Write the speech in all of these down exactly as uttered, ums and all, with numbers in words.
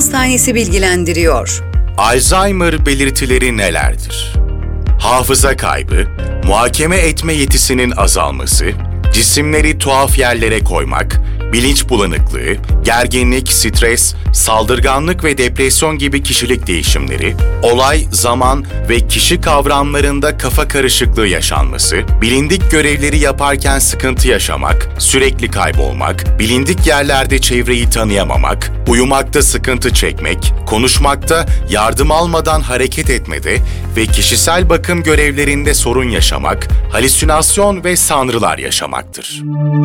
Hastanesi bilgilendiriyor. Alzheimer belirtileri nelerdir? Hafıza kaybı, muhakeme etme yetisinin azalması, cisimleri tuhaf yerlere koymak, bilinç bulanıklığı, gerginlik, stres, saldırganlık ve depresyon gibi kişilik değişimleri, olay, zaman ve kişi kavramlarında kafa karışıklığı yaşanması, bilindik görevleri yaparken sıkıntı yaşamak, sürekli kaybolmak, bilindik yerlerde çevreyi tanıyamamak, uyumakta sıkıntı çekmek, konuşmakta, yardım almadan hareket etmede ve kişisel bakım görevlerinde sorun yaşamak, halüsinasyon ve sanrılar yaşamaktır.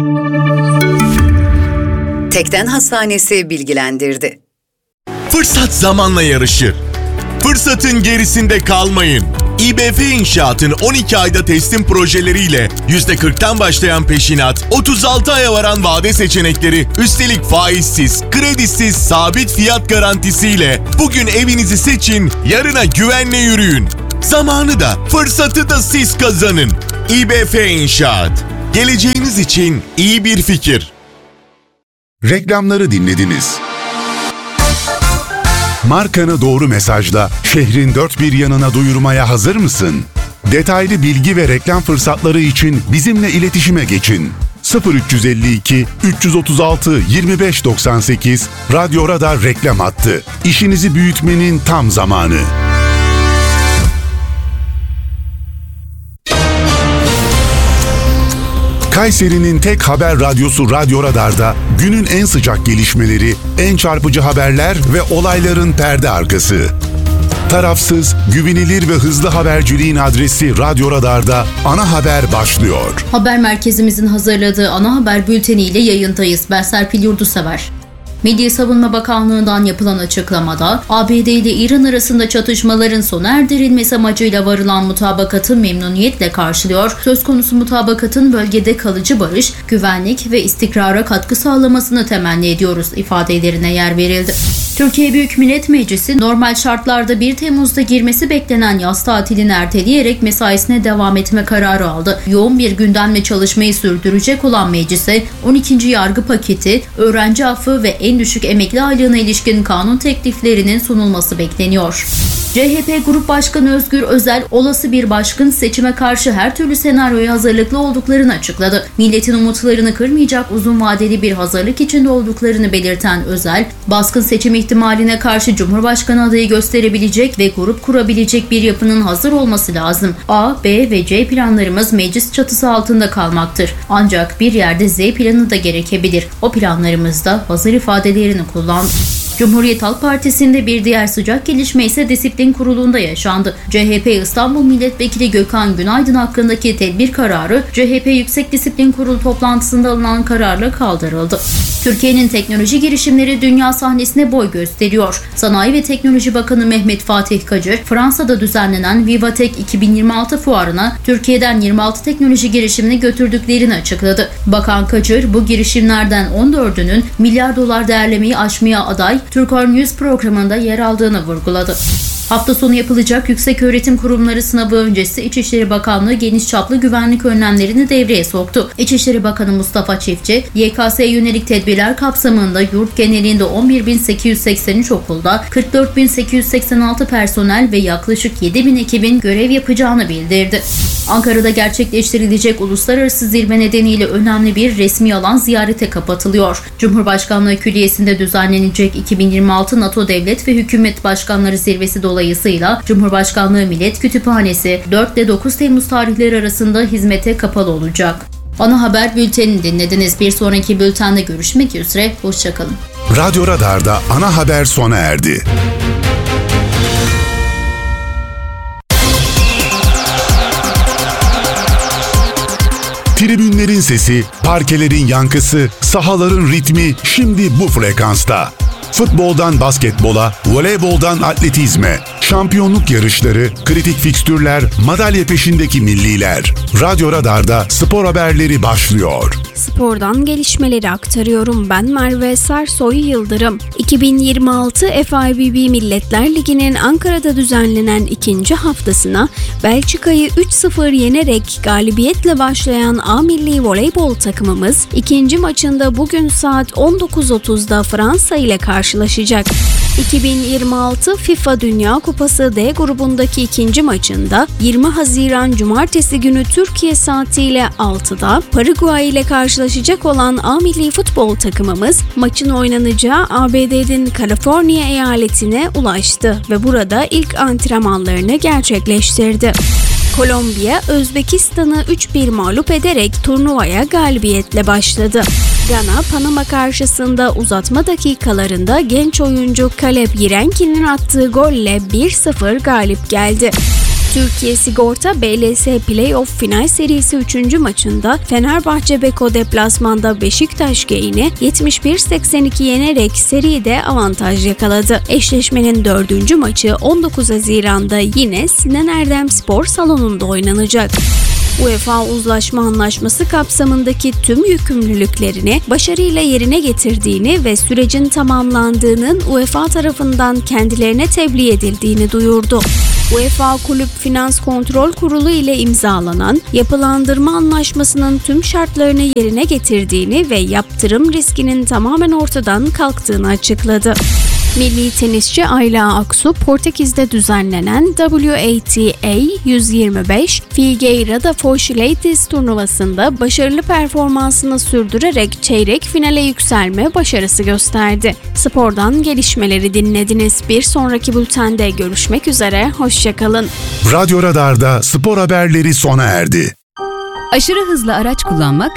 Tekden Hastanesi bilgilendirdi. Fırsat zamanla yarışır. Fırsatın gerisinde kalmayın. İ B F İnşaat'ın on iki ayda teslim projeleriyle yüzde kırktan başlayan peşinat, otuz altı aya varan vade seçenekleri, üstelik faizsiz, kredisiz, sabit fiyat garantisiyle bugün evinizi seçin, yarına güvenle yürüyün. Zamanı da, fırsatı da siz kazanın. İ B F İnşaat. Geleceğiniz için iyi bir fikir. Reklamları dinlediniz. Markanı doğru mesajla şehrin dört bir yanına duyurmaya hazır mısın? Detaylı bilgi ve reklam fırsatları için bizimle iletişime geçin. sıfır üç elli iki üç otuz altı yirmi beş doksan sekiz Radyo Radar reklam hattı. İşinizi büyütmenin tam zamanı. Kayseri'nin tek haber radyosu Radyo Radar'da günün en sıcak gelişmeleri, en çarpıcı haberler ve olayların perde arkası. Tarafsız, güvenilir ve hızlı haberciliğin adresi Radyo Radar'da ana haber başlıyor. Haber merkezimizin hazırladığı ana haber bülteniyle yayındayız. Ben Serpil Yurdusever. Milli Savunma Bakanlığı'ndan yapılan açıklamada, A B D ile İran arasında çatışmaların sona erdirilmesi amacıyla varılan mutabakatı memnuniyetle karşılıyor. Söz konusu mutabakatın bölgede kalıcı barış, güvenlik ve istikrara katkı sağlamasını temenni ediyoruz ifadelerine yer verildi. Türkiye Büyük Millet Meclisi normal şartlarda bir Temmuz'da girmesi beklenen yaz tatilini erteleyerek mesaisine devam etme kararı aldı. Yoğun bir gündemle çalışmayı sürdürecek olan meclise on ikinci yargı paketi, öğrenci affı ve en düşük emekli aylığına ilişkin kanun tekliflerinin sunulması bekleniyor. C H P Grup Başkanı Özgür Özel, olası bir başkan seçime karşı her türlü senaryoya hazırlıklı olduklarını açıkladı. Milletin umutlarını kırmayacak uzun vadeli bir hazırlık içinde olduklarını belirten Özel, baskın seçim ihtimaline karşı Cumhurbaşkanı adayı gösterebilecek ve grup kurabilecek bir yapının hazır olması lazım. A, B ve C planlarımız meclis çatısı altında kalmaktır. Ancak bir yerde Z planı da gerekebilir. O planlarımızda hazır ifadelerini kullandı. Cumhuriyet Halk Partisi'nde bir diğer sıcak gelişme ise disiplin kurulunda yaşandı. C H P İstanbul Milletvekili Gökhan Günaydın hakkındaki tedbir kararı C H P Yüksek Disiplin Kurulu toplantısında alınan kararla kaldırıldı. Türkiye'nin teknoloji girişimleri dünya sahnesine boy gösteriyor. Sanayi ve Teknoloji Bakanı Mehmet Fatih Kacır, Fransa'da düzenlenen Vivatek iki bin yirmi altı fuarına Türkiye'den yirmi altı teknoloji girişimini götürdüklerini açıkladı. Bakan Kacır, bu girişimlerden on dördünün milyar dolar değerlemeyi aşmaya aday Türkor News programında yer aldığını vurguladı. Hafta sonu yapılacak yükseköğretim kurumları sınavı öncesi İçişleri Bakanlığı geniş çaplı güvenlik önlemlerini devreye soktu. İçişleri Bakanı Mustafa Çiftçi, Y K S'ye yönelik tedbirler kapsamında yurt genelinde on bir bin sekiz yüz seksen üç okulda kırk dört bin sekiz yüz seksen altı personel ve yaklaşık yedi bin ekibin görev yapacağını bildirdi. Ankara'da gerçekleştirilecek uluslararası zirve nedeniyle önemli bir resmi alan ziyarete kapatılıyor. Cumhurbaşkanlığı Külliyesi'nde düzenlenecek iki bin yirmi altı NATO Devlet ve Hükümet Başkanları Zirvesi dolayısıyla Cumhurbaşkanlığı Millet Kütüphanesi dört ile dokuz Temmuz tarihleri arasında hizmete kapalı olacak. Ana haber bültenini dinlediniz. Bir sonraki bültende görüşmek üzere. Hoşçakalın. Radyo Radar'da ana haber sona erdi. Tribünlerin sesi, parkelerin yankısı, sahaların ritmi şimdi bu frekansta. Futboldan basketbola, voleyboldan atletizme, şampiyonluk yarışları, kritik fikstürler, madalya peşindeki milliler. Radyo Radar'da spor haberleri başlıyor. Spordan gelişmeleri aktarıyorum. Ben Merve Sersoy Yıldırım. iki bin yirmi altı F I V B Milletler Ligi'nin Ankara'da düzenlenen ikinci haftasına Belçika'yı üç sıfır yenerek galibiyetle başlayan A Milli Voleybol takımımız ikinci maçında bugün saat on dokuz otuzda Fransa ile karşılaşacak. iki bin yirmi altı FIFA Dünya Kupası D grubundaki ikinci maçında yirmi Haziran Cumartesi günü Türkiye saatiyle altıda Paraguay ile karşılaşacak olan A Milli Futbol takımımız maçın oynanacağı A B D'nin Kaliforniya eyaletine ulaştı ve burada ilk antrenmanlarını gerçekleştirdi. Kolombiya, Özbekistan'ı üç bir mağlup ederek turnuvaya galibiyetle başladı. Gana, Panama karşısında uzatma dakikalarında genç oyuncu Caleb Yirenki'nin attığı golle bir sıfır galip geldi. Türkiye Sigorta B L S Playoff Final Serisi üçüncü maçında Fenerbahçe Beko deplasmanda Beşiktaş Geyini yetmiş bir seksen iki yenerek seride avantaj yakaladı. Eşleşmenin dördüncü maçı on dokuz Haziran'da yine Sinan Erdem Spor Salonu'nda oynanacak. UEFA Uzlaşma Anlaşması kapsamındaki tüm yükümlülüklerini başarıyla yerine getirdiğini ve sürecin tamamlandığının UEFA tarafından kendilerine tebliğ edildiğini duyurdu. UEFA Kulüp Finans Kontrol Kurulu ile imzalanan yapılandırma anlaşmasının tüm şartlarını yerine getirdiğini ve yaptırım riskinin tamamen ortadan kalktığını açıkladı. Milli tenisçi Ayla Aksu, Portekiz'de düzenlenen W A T A yüz yirmi beş Figueira da Foz Ladies turnuvasında başarılı performansını sürdürerek çeyrek finale yükselme başarısı gösterdi. Spordan gelişmeleri dinlediniz. Bir sonraki bültende görüşmek üzere, hoşçakalın. Radyo Radar'da spor haberleri sona erdi. Aşırı hızlı araç kullanmak,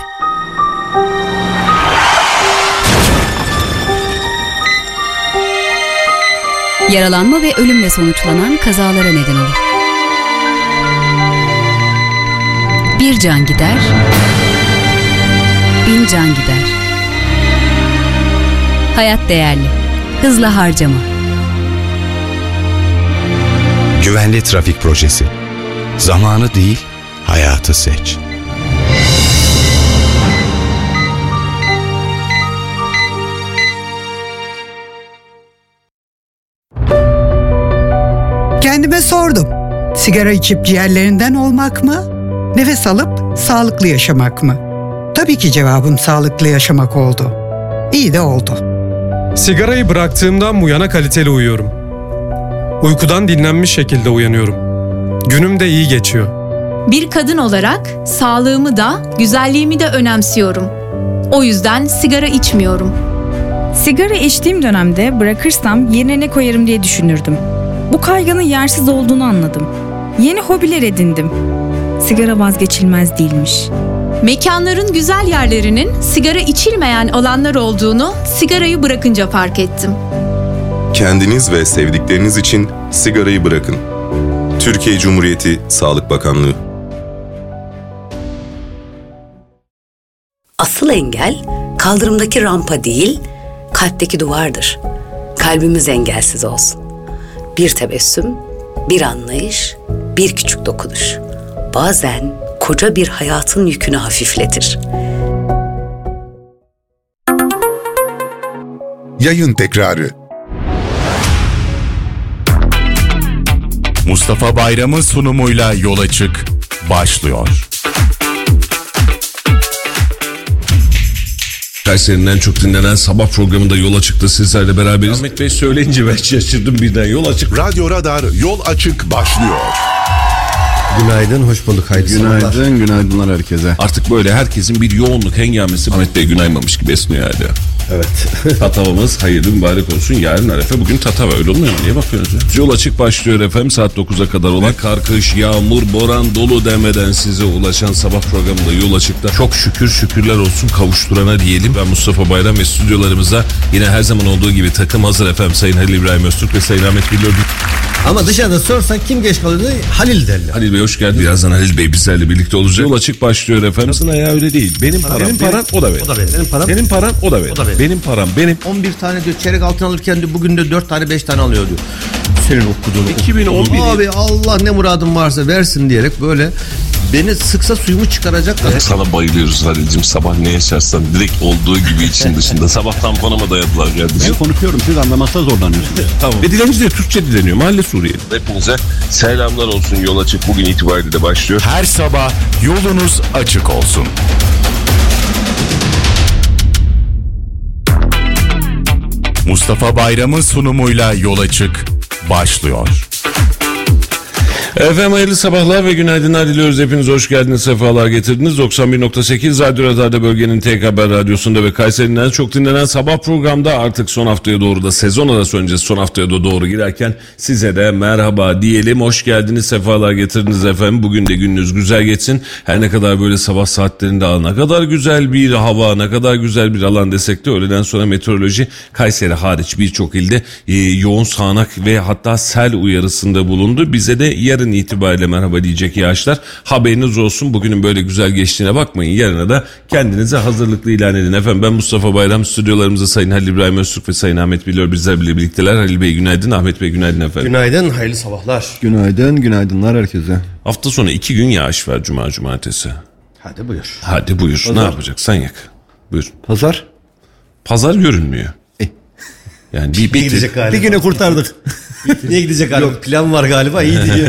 yaralanma ve ölümle sonuçlanan kazalara neden olur. Bir can gider, bin can gider. Hayat değerli, hızla harcama. Güvenli trafik projesi. Zamanı değil, hayatı seç. Kendime sordum. Sigara içip ciğerlerinden olmak mı? Nefes alıp sağlıklı yaşamak mı? Tabii ki cevabım sağlıklı yaşamak oldu. İyi de oldu. Sigarayı bıraktığımdan bu yana kaliteli uyuyorum. Uykudan dinlenmiş şekilde uyanıyorum. Günüm de iyi geçiyor. Bir kadın olarak sağlığımı da, güzelliğimi de önemsiyorum. O yüzden sigara içmiyorum. Sigara içtiğim dönemde bırakırsam yerine ne koyarım diye düşünürdüm. Bu kaygının yersiz olduğunu anladım. Yeni hobiler edindim. Sigara vazgeçilmez değilmiş. Mekanların güzel yerlerinin sigara içilmeyen alanlar olduğunu sigarayı bırakınca fark ettim. Kendiniz ve sevdikleriniz için sigarayı bırakın. Türkiye Cumhuriyeti Sağlık Bakanlığı. Asıl engel kaldırımdaki rampa değil, kalpteki duvardır. Kalbimiz engelsiz olsun. Bir tebessüm, bir anlayış, bir küçük dokunuş. Bazen koca bir hayatın yükünü hafifletir. Yayın tekrarı. Mustafa Bayram'ın sunumuyla Yol Açık başlıyor. Kayseri'nin en çok dinlenen sabah programında Yol Açık'ta sizlerle beraberiz. Ahmet Bey söyleyince ben şaşırdım birden. Yol Açık. Radyo Radar Yol Açık başlıyor. Günaydın, hoş bulduk. Haydi Günaydın, sabahlar. günaydınlar herkese. Artık böyle herkesin bir yoğunluk hengamesi Ahmet Bey günaymamış gibi esniyor yani. Evet. Tatavamız hayırlı mübarek olsun. Yarın Arefe, bugün Tatava, öyle olmuyor mu? Niye bakıyorsunuz ya? Yol Açık başlıyor efendim, saat dokuza kadar olan kar, kış, yağmur, boran, dolu demeden size ulaşan sabah programında Yol Açık'ta çok şükür şükürler olsun kavuşturana diyelim. Ben Mustafa Bayram ve stüdyolarımızda yine her zaman olduğu gibi takım hazır efendim. Sayın Halil İbrahim Öztürk ve Sayın Ahmet Güllü. Ama dışarıda sorsan kim geç kalırdı? Halil derler. Halil Bey hoş geldin. Birazdan Halil Bey bizlerle birlikte olacak. Yol Açık başlıyor efendim. Aslında ya öyle değil. Benim param, benim paran o da benim. O da benim. Benim param, Senin paran o da benim. O da benim. Benim param benim. on bir tane diyor çeyrek altın alırken diyor bugün de dört tane beş tane alıyor diyor. Senin okuduğun. iki bin on bir. Abi Allah ne muradın varsa versin diyerek böyle beni sıksa suyumu çıkaracak. Sana bayılıyoruz Halil'cim. Sabah ne yaşarsan direkt olduğu gibi için dışında. Sabah tamponama dayadılar kardeşim. Ben konuşuyorum, siz anlamakta zorlanıyorsunuz. Tamam. Ve dilenci de Türkçe dileniyor. Mahalle Suriyeli. Hepinize selamlar olsun. Yol Açık bugün itibariyle de başlıyor. Her sabah yolunuz açık olsun. Mustafa Bayram'ın sunumuyla Yol Açık başlıyor. Efendim hayırlı sabahlar ve günaydınlar diliyoruz. Hepiniz hoş geldiniz, sefalar getirdiniz. doksan bir nokta sekiz Radyo Radar'da bölgenin tek haber radyosunda ve Kayseri'nin en çok dinlenen sabah programda artık son haftaya doğru da sezon arası öncesi son haftaya da doğru girerken size de merhaba diyelim. Hoş geldiniz, sefalar getirdiniz efendim. Bugün de gününüz güzel geçsin. Her ne kadar böyle sabah saatlerinde ne kadar güzel bir hava, ne kadar güzel bir alan desek de öğleden sonra meteoroloji Kayseri hariç birçok ilde e, yoğun sağanak ve hatta sel uyarısında bulundu. Bize de yarın itibariyle merhaba diyecek yağışlar. Haberiniz olsun. Bugünün böyle güzel geçtiğine bakmayın. Yarına da kendinize hazırlıklı ilan edin. Efendim ben Mustafa Bayram. Stüdyolarımızda Sayın Halil İbrahim Öztürk ve Sayın Ahmet Biliyor bizler bile birlikteler. Halil Bey günaydın. Ahmet Bey günaydın efendim. Günaydın. Hayırlı sabahlar. Günaydın. Günaydınlar herkese. Hafta sonu iki gün yağış var cuma cumartesi. Hadi buyur. Hadi buyur. Pazar. Ne yapacaksan yak. Buyur. Pazar? Pazar görünmüyor. E. Yani bir, bir, gidecek galiba. Bir güne kurtardık. Niye gidecek galiba? Yok. Plan var galiba. İyi diyor.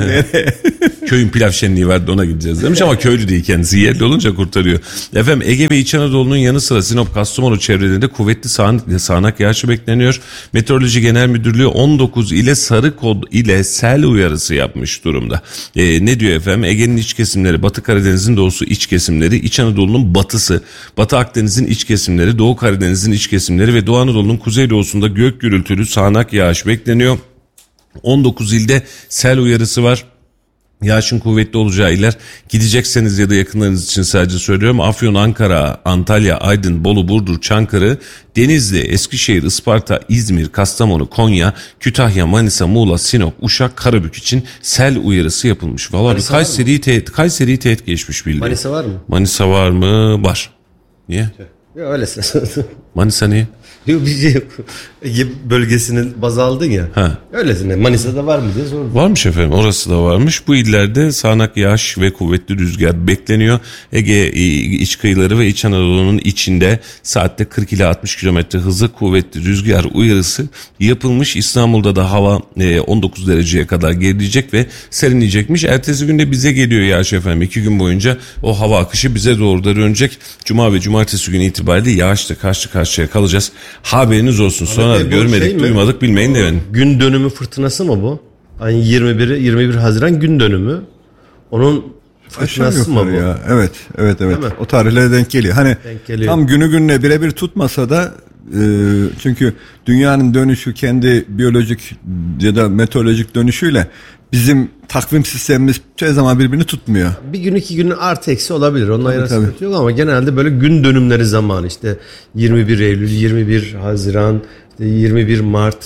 Köyün pilav şenliği vardı, ona gideceğiz demiş ama köylü değil kendisi, yerli olunca kurtarıyor. Efendim Ege ve İç Anadolu'nun yanı sıra Sinop, Kastamonu çevrelerinde kuvvetli sağanak, sağanak yağışı bekleniyor. Meteoroloji Genel Müdürlüğü on dokuz ile sarı kod ile sel uyarısı yapmış durumda. Ee, ne diyor efendim? Ege'nin iç kesimleri, Batı Karadeniz'in doğusu iç kesimleri, İç Anadolu'nun batısı, Batı Akdeniz'in iç kesimleri, Doğu Karadeniz'in iç kesimleri ve Doğu Anadolu'nun kuzeydoğusunda gök gürültülü sağanak yağış bekleniyor. on dokuz ilde sel uyarısı var. Yağışın kuvvetli olacağı iller, gidecekseniz ya da yakınlarınız için sadece söylüyorum. Afyon, Ankara, Antalya, Aydın, Bolu, Burdur, Çankırı, Denizli, Eskişehir, Isparta, İzmir, Kastamonu, Konya, Kütahya, Manisa, Muğla, Sinop, Uşak, Karabük için sel uyarısı yapılmış. Vallahi bir Kayseri'yi teğet, Kayseri'yi teğet geçmiş bildiğin. Manisa var mı? Manisa var mı? Var. Niye? Ya öylesine. Manisa niye? Yok bir şey yok. Ege bölgesinin baz aldın ya. Ha. Öylesine. Manisa'da var mı diye sordum. Varmış efendim, orası da varmış. Bu illerde sağanak yağış ve kuvvetli rüzgar bekleniyor. Ege iç kıyıları ve İç Anadolu'nun içinde saatte kırk ila altmış kilometre hızı kuvvetli rüzgar uyarısı yapılmış. İstanbul'da da hava on dokuz dereceye kadar gerileyecek ve serinleyecekmiş. Ertesi günde bize geliyor yağış efendim. İki gün boyunca o hava akışı bize doğru da dönecek. Cuma ve cumartesi günü itibariyle yağışla karşı karşıya kalacağız. Haberiniz olsun. Sonra Abi, görmedik, şey duymadık, bilmeyin de yani. Gün dönümü fırtınası mı bu? Ayın yirmi biri yirmi bir Haziran gün dönümü. Onun fırtınası mı bu? Ya. Evet, evet, evet. O tarihlere denk geliyor. Hani denk geliyor. Tam günü gününe birebir tutmasa da e, çünkü dünyanın dönüşü kendi biyolojik ya da meteorolojik dönüşüyle bizim takvim sistemimiz her zaman birbirini tutmuyor. Bir gün iki günün artı eksi olabilir. Onunla ayrı sıkıntı yok ama genelde böyle gün dönümleri zamanı işte yirmi bir Eylül, yirmi bir Haziran, işte yirmi bir Mart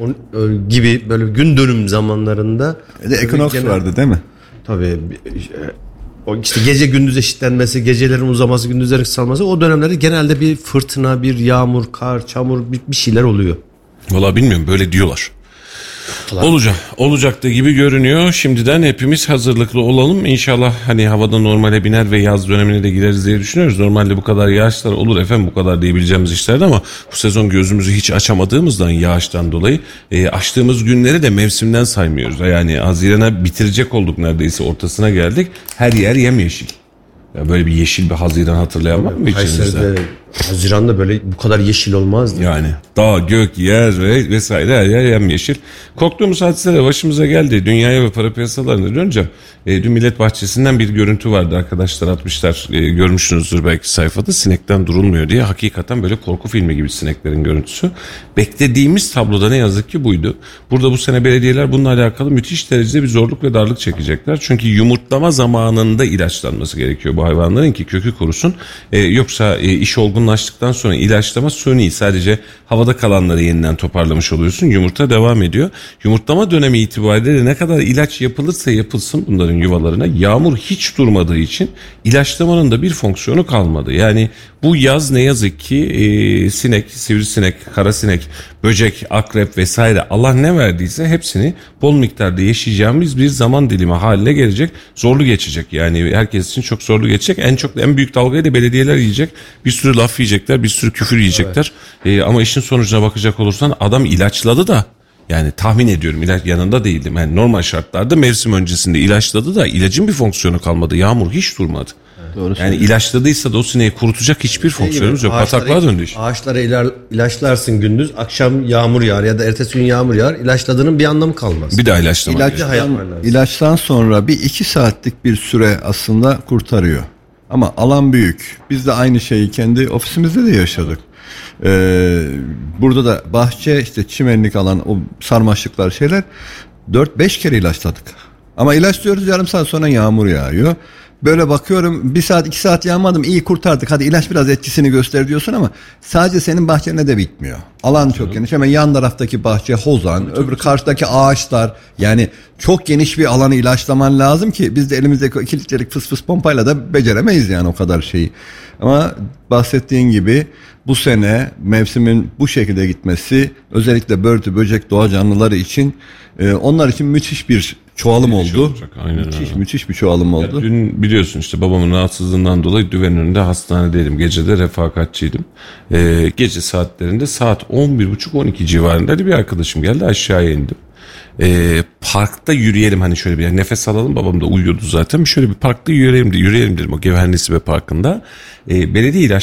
gibi böyle gün dönüm zamanlarında. Bir de ekinoks genel... vardı değil mi? Tabii. O işte gece gündüz eşitlenmesi, gecelerin uzaması, gündüzlerin kısalması, o dönemlerde genelde bir fırtına, bir yağmur, kar, çamur bir, bir şeyler oluyor. Vallahi bilmiyorum, böyle diyorlar. Olacak, olacak da gibi görünüyor. Şimdiden hepimiz hazırlıklı olalım. İnşallah hani havada normale biner ve yaz dönemine de gireriz diye düşünüyoruz. Normalde bu kadar yağışlar olur efendim, bu kadar diyebileceğimiz işlerdi ama bu sezon gözümüzü hiç açamadığımızdan, yağıştan dolayı e, açtığımız günleri de mevsimden saymıyoruz. Yani Haziran'a bitirecek olduk, neredeyse ortasına geldik. Her yer yemyeşil. Ya böyle bir yeşil bir Haziran hatırlayan var mı içinizde? Haziran'da böyle bu kadar yeşil olmazdı. Yani dağ, gök, yer ve vesaire her yer yemyeşil. Korktuğumuz hadiseler başımıza geldi. Dünyaya ve para piyasalarına döneceğim. E, dün Millet Bahçesi'nden bir görüntü vardı, arkadaşlar atmışlar. E, görmüşsünüzdür belki sayfada, sinekten durulmuyor diye. Hakikaten böyle korku filmi gibi sineklerin görüntüsü. Beklediğimiz tabloda ne yazık ki buydu. Burada bu sene belediyeler bununla alakalı müthiş derecede bir zorluk ve darlık çekecekler. Çünkü yumurtlama zamanında ilaçlanması gerekiyor bu hayvanların ki kökü kurusun. E, yoksa e, iş olgun olgunlaştıktan sonra ilaçlama suni, sadece havada kalanları yeniden toparlamış oluyorsun. Yumurta devam ediyor. Yumurtlama dönemi itibariyle ne kadar ilaç yapılırsa yapılsın bunların yuvalarına, yağmur hiç durmadığı için ilaçlamanın da bir fonksiyonu kalmadı. Yani bu yaz ne yazık ki e, sinek, sivrisinek, karasinek, böcek, akrep vesaire Allah ne verdiyse hepsini bol miktarda yaşayacağımız bir zaman dilimi haline gelecek. Zorlu geçecek, yani herkes için çok zorlu geçecek. En çok en büyük dalgayı da belediyeler yiyecek. Bir sürü laf yiyecekler, bir sürü küfür yiyecekler. Evet. E, ama işin sonucuna bakacak olursan adam ilaçladı da, yani tahmin ediyorum ilaç yanında değildim. Yani normal şartlarda mevsim öncesinde ilaçladı da ilacın bir fonksiyonu kalmadı. Yağmur hiç durmadı. Doğru yani ilaçladıysa da o sineği kurutacak hiçbir fonksiyonumuz yok. Bataklığa döndü iş. Ağaçlara iler, ilaçlarsın gündüz, akşam yağmur yağar ya da ertesi gün yağmur yağar. İlaçladığının bir anlamı kalmaz. Bir daha ilaçlamak. İlaçtan, ilaçtan sonra bir iki saatlik bir süre aslında kurtarıyor. Ama alan büyük. Biz de aynı şeyi kendi ofisimizde de yaşadık. Ee, burada da bahçe, işte çimenlik alan, o sarmaşıklar şeyler dört beş kere ilaçladık. Ama ilaçlıyoruz, yarım saat sonra yağmur yağıyor. Böyle bakıyorum, bir saat iki saat yağmadım, iyi kurtardık, hadi ilaç biraz etkisini göster diyorsun ama sadece senin bahçene de bitmiyor. Alan çok geniş, hemen yan taraftaki bahçe hozan, tabii, öbür tabii, karşıdaki ağaçlar, yani çok geniş bir alanı ilaçlaman lazım ki biz de elimizdeki iki litrelik fıs fıs pompayla da beceremeyiz yani o kadar şeyi. Ama bahsettiğin gibi bu sene mevsimin bu şekilde gitmesi özellikle börtü, böcek, doğa canlıları için e, onlar için müthiş bir çoğalım müthiş oldu. Olacak, aynen müthiş öyle. Müthiş bir çoğalım oldu. Ya dün biliyorsun işte babamın rahatsızlığından dolayı Düven önünde hastanedeydim. Gecede refakatçiydim. Ee, gece saatlerinde saat on bir buçuk on iki civarında bir arkadaşım geldi, aşağıya indim. Ee, parkta yürüyelim, hani şöyle bir nefes alalım, babam da uyuyordu zaten, şöyle bir parkta yürüyelim, yürüyelim dedim o Gevher Nesibe Parkı'nda. Ee, belediye ilaç